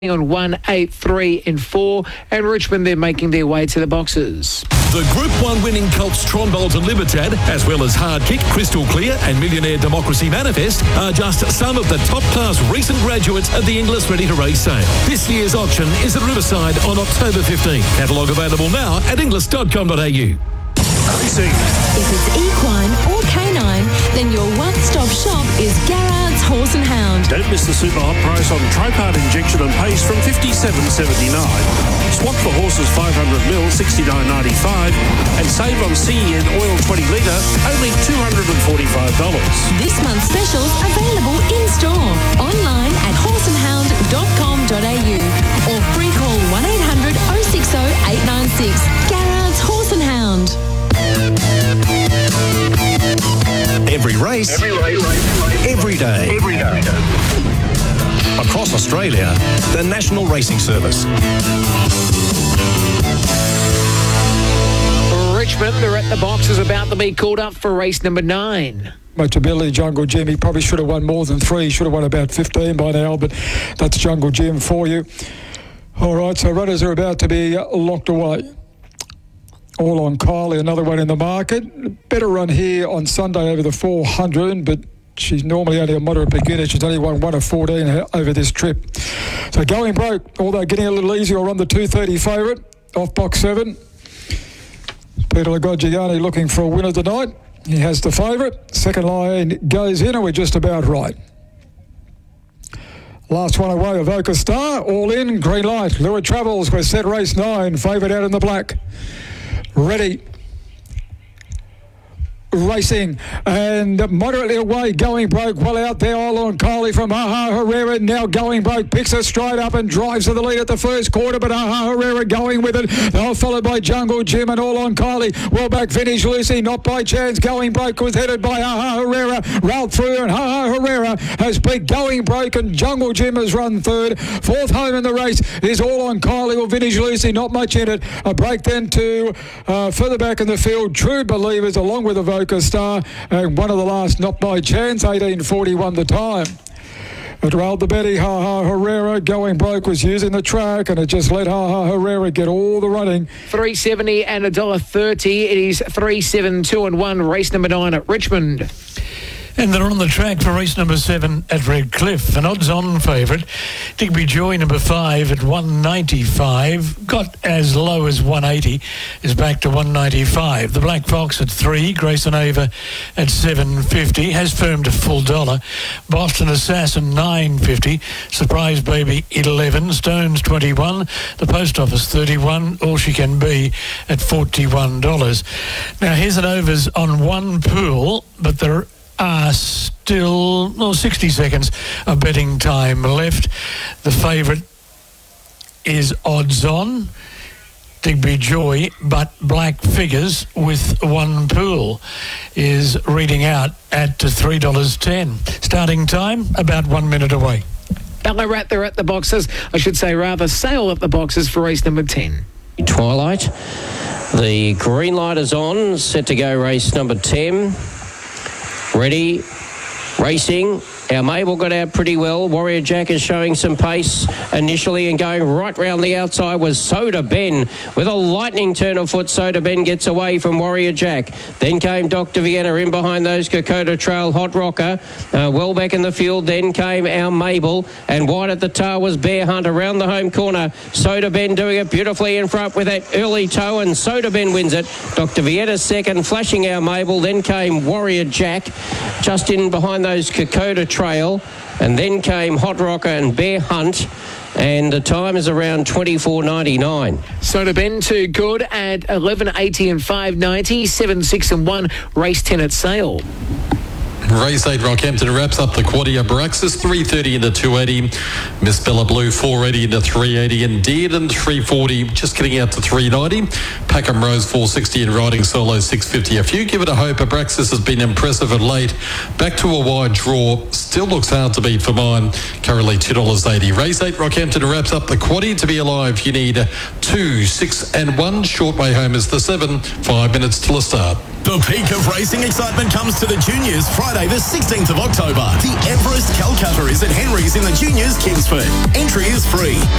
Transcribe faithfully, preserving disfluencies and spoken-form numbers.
on one, eight, three and four, and Richmond, they're making their way to the boxes. The Group one winning Colts Tronbolt and Libertad, as well as Hard Kick, Crystal Clear and Millionaire Democracy Manifest, are just some of the top-class recent graduates of the Inglis Ready to Race sale. This year's auction is at Riverside on October fifteenth. Catalogue available now at inglis dot com dot a u. Racing. If it's equine or canine, then your one-stop shop is Garrard's Horse and Hound. Don't miss the super hot price on Tripart injection and paste from fifty-seven seventy-nine. Swap for horses five hundred mil, sixty-nine ninety-five, and save on C E N oil twenty litre, only two hundred forty-five dollars. This month's specials available in-store, online at horse and hound dot com dot a u or free call one eight hundred oh six oh eight nine six. Garrard's Horse and Hound. Every race, every, race, every day, every day. Across Australia, the National Racing Service. Richmond, they're at the boxes, about to be called up for race number nine. Motability, Jungle Jim. He probably should have won more than three. He should have won about fifteen by now, but that's Jungle Jim for you. All right, so runners are about to be locked away. All on Kylie, another one in the market. Better run here on Sunday over the four hundred, but she's normally only a moderate beginner. She's only won one of fourteen over this trip. So Going Broke, although getting a little easier on the two thirty favourite, off box seven. Peter Lagogiani looking for a winner tonight. He has the favourite. Second line goes in, and we're just about right. Last one away, Avoca Star, all in, green light. Lure Travels, we're set race nine, favourite out in the black. Ready. Racing and moderately away, Going Broke well out there, all on Kylie from Aha Herrera. Now Going Broke picks her straight up and drives to the lead at the first quarter, but Aha Herrera going with it. They're followed by Jungle Jim and all on Kylie. Well back finish Lucy, not by chance. Going Broke was headed by Aha Herrera, railed through, and Aha Herrera has beat Going Broke, and Jungle Jim has run third. Fourth home in the race is all on Kylie or Vintage Lucy, not much in it. A break then to uh, further back in the field, True Believers along with Avoca Star, and one of the last not by chance, eighteen forty-one the time. It railed the Betty, Ha Ha Herrera. Going Broke was using the track, and it just let Ha Ha Herrera get all the running. three seventy and one dollar thirty. It is three, seven, two and one, race number nine at Richmond. And they're on the track for race number seven at Redcliffe. An odds-on favourite, Digby Joy, number five, at one ninety-five. Got as low as one eighty, is back to one ninety-five. The Black Fox at three, Grayson Ava at seven fifty, has firmed a full dollar. Boston Assassin nine fifty, Surprise Baby eleven, Stones twenty-one, the Post Office thirty-one, All She Can Be at forty-one dollars. Now here's an overs on one pool, but there are still well, sixty seconds of betting time left. The favourite is odds on, Digby Joy, but Black Figures with one pool is reading out at three dollars ten. Starting time about one minute away. Ballarat, they're at the boxes. I should say rather, Sale at the boxes for race number ten. Twilight. The green light is on, set to go race number ten. Ready, racing. Our Mabel got out pretty well. Warrior Jack is showing some pace initially, and going right round the outside was Soda Ben. With a lightning turn of foot, Soda Ben gets away from Warrior Jack. Then came Doctor Vienna in behind those Kokoda Trail Hot Rocker. Uh, well back in the field, then came our Mabel, and wide at the tar was Bear Hunt around the home corner. Soda Ben doing it beautifully in front with that early toe, and Soda Ben wins it. Doctor Vienna second, flashing our Mabel. Then came Warrior Jack just in behind those Kokoda Trail. Trail, and then came Hot Rocker and Bear Hunt, and the time is around twenty-four ninety-nine. Soda Ben too good at eleven eighty and five ninety, seven, six and one, race ten at Sale. Race eight, Rockhampton wraps up the Quadia Baraxis, three thirty into two eighty. Miss Bella Blue, four eighty into three eighty. And Dearden, three forty, just getting out to three ninety. Packham Rose, four sixty, and Riding Solo, six fifty. A few give it a hope. Abraxas has been impressive of late. Back to a wide draw. Still looks hard to beat for mine. Currently two dollars eighty. Race eight, Rockhampton wraps up the Quadia. To be alive, you need two, six, and one. Short way home is the seven. Five minutes till the start. The peak of racing excitement comes to the Juniors Friday the sixteenth of October. The Everest Calcutta is at Henry's in the Juniors Kingsford. Entry is free.